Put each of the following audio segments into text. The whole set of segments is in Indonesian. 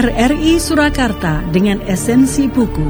RRI Surakarta dengan esensi buku.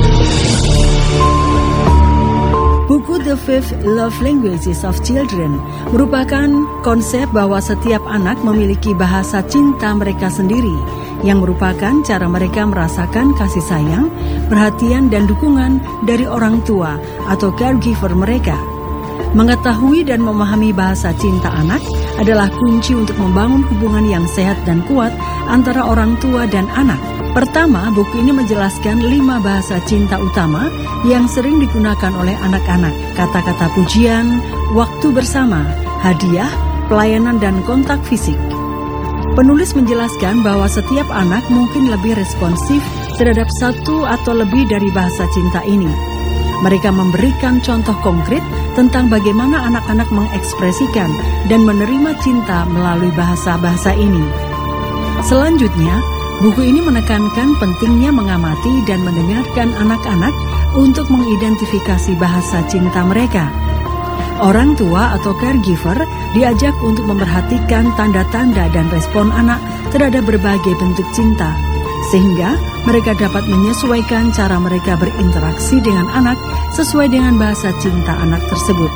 Buku The Fifth Love Languages of Children merupakan konsep bahwa setiap anak memiliki bahasa cinta mereka sendiri yang merupakan cara mereka merasakan kasih sayang, perhatian, dan dukungan dari orang tua atau caregiver mereka. Mengetahui dan memahami bahasa cinta anak adalah kunci untuk membangun hubungan yang sehat dan kuat antara orang tua dan anak. Pertama, buku ini menjelaskan 5 bahasa cinta utama yang sering digunakan oleh anak-anak. Kata-kata pujian, waktu bersama, hadiah, pelayanan, dan kontak fisik. Penulis menjelaskan bahwa setiap anak mungkin lebih responsif terhadap satu atau lebih dari bahasa cinta ini. Mereka memberikan contoh konkret tentang bagaimana anak-anak mengekspresikan dan menerima cinta melalui bahasa-bahasa ini. Selanjutnya, buku ini menekankan pentingnya mengamati dan mendengarkan anak-anak untuk mengidentifikasi bahasa cinta mereka. Orang tua atau caregiver diajak untuk memperhatikan tanda-tanda dan respon anak terhadap berbagai bentuk cinta, sehingga mereka dapat menyesuaikan cara mereka berinteraksi dengan anak sesuai dengan bahasa cinta anak tersebut.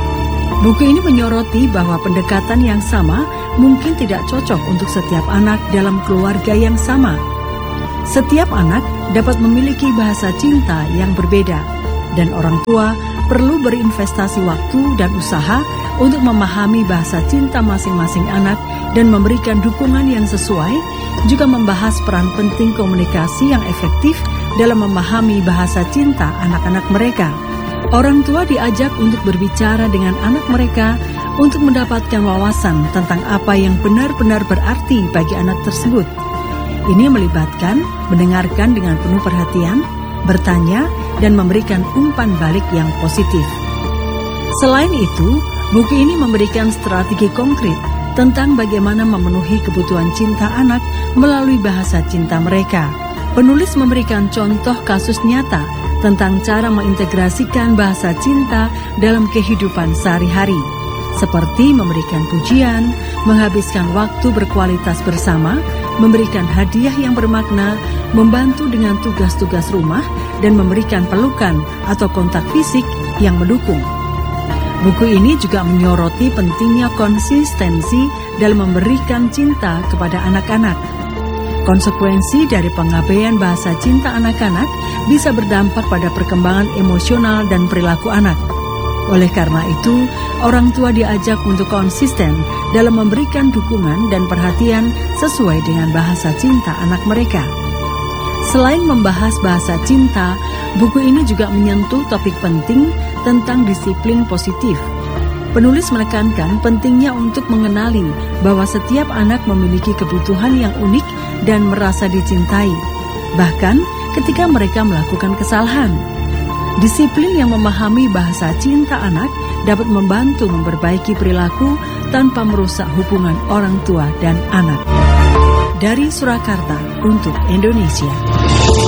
Buku ini menyoroti bahwa pendekatan yang sama mungkin tidak cocok untuk setiap anak dalam keluarga yang sama. Setiap anak dapat memiliki bahasa cinta yang berbeda, dan orang tua perlu berinvestasi waktu dan usaha untuk memahami bahasa cinta masing-masing anak dan memberikan dukungan yang sesuai, juga membahas peran penting komunikasi yang efektif dalam memahami bahasa cinta anak-anak mereka. Orang tua diajak untuk berbicara dengan anak mereka untuk mendapatkan wawasan tentang apa yang benar-benar berarti bagi anak tersebut. Ini melibatkan mendengarkan dengan penuh perhatian, bertanya, dan memberikan umpan balik yang positif. Selain itu, buku ini memberikan strategi konkret tentang bagaimana memenuhi kebutuhan cinta anak melalui bahasa cinta mereka. Penulis memberikan contoh kasus nyata tentang cara mengintegrasikan bahasa cinta dalam kehidupan sehari-hari, seperti memberikan pujian, menghabiskan waktu berkualitas bersama, memberikan hadiah yang bermakna, membantu dengan tugas-tugas rumah, dan memberikan pelukan atau kontak fisik yang mendukung. Buku ini juga menyoroti pentingnya konsistensi dalam memberikan cinta kepada anak-anak. Konsekuensi dari pengabaian bahasa cinta anak-anak bisa berdampak pada perkembangan emosional dan perilaku anak. Oleh karena itu, orang tua diajak untuk konsisten dalam memberikan dukungan dan perhatian sesuai dengan bahasa cinta anak mereka. Selain membahas bahasa cinta, buku ini juga menyentuh topik penting tentang disiplin positif. Penulis menekankan pentingnya untuk mengenali bahwa setiap anak memiliki kebutuhan yang unik dan merasa dicintai, bahkan ketika mereka melakukan kesalahan. Disiplin yang memahami bahasa cinta anak dapat membantu memperbaiki perilaku tanpa merusak hubungan orang tua dan anak. Dari Surakarta untuk Indonesia.